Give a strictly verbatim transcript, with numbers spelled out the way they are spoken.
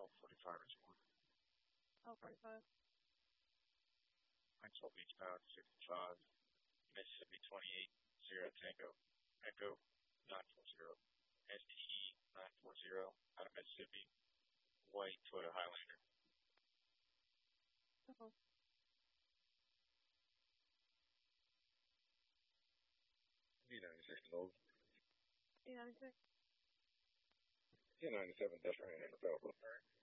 L forty-five is one. L forty-five. Maxwell Beach Power sixty-five. Mississippi twenty-eight zero Tango. Echo nine four zero. S T E nine four zero out of Mississippi. White Toyota Highlander. Uh-huh. B ninety-six Nova. B ninety-six. B ninety-seven Desiree available.